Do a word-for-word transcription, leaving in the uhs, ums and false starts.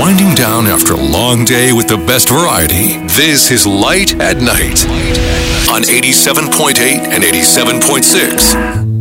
Winding down after a long day with the best variety, this is Light at Night on eighty-seven point eight and eighty-seven point six.